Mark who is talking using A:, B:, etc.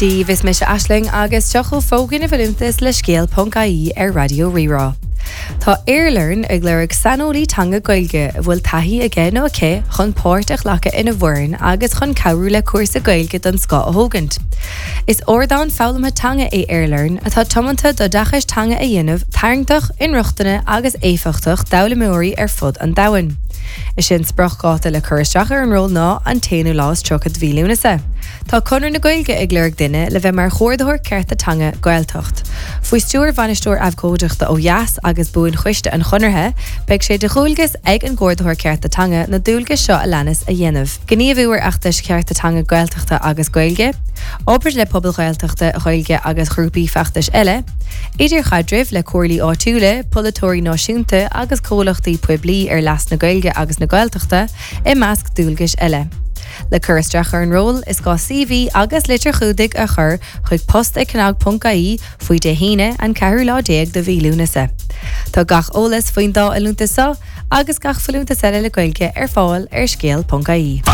A: Steve is mis Ashling agus teachil fógan a bhfuiltas le scéal.caí ar Radio Rirá. Tá Airlearn ag léirigh sanóí tanga gailge bhfuil taithí aige nó aché chun páirteach lecha ina bhhain agus chun cabhrú le cuasa gailge don Scá a thógant. Is ordáin fálamtha tanga é Airlearn atá tomanta do dachas tanga a dhéanamh tarngtach inruachtaine agus éfachtach dalamóirí ar fud an dahain. Is sin sprachgáta le chuiristeach ar an ról ná an téanú lás trochad bhílúnasa. Tá conar na gailge ag léirigh duine le bheith mar chóirdathir cearta tanga gailtocht. Fuoi stúr bhainisteoir abhcóideachta ó Yas agus buin chuiste an chunarthe, beidh sé de chúilgus ag an gcóirdathir cearta tanga na dúilgus seo a leanas a dhéanamh. Gníomhúar achtas cearta tanga gailtochta agus gailge, obair le pobl gailtochta gailge agus grúpaí feachtas eile, idir chadrimh le cuairlaí áitiúla, polatóirí náisiúnta agus cólachtaí puiblií ar leas na gailge agus na gailtochta i measc dúilgus eile. Le chuiristeach ar an ról is gá CV agus litir chudig a chur chuig post ag cnag.caí faoi de híine an 4 de bhílúnasa. Tá gach ólas faoin dá a lúntasa agus gach falúnta eile le gailge ar fáil ar scéal.caí.